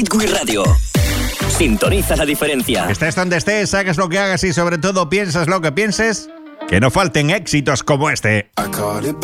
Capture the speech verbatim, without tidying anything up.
Hit We Radio. Sintoniza la diferencia. Estés donde estés, hagas lo que hagas y sobre todo piensas lo que pienses, que no falten éxitos como este.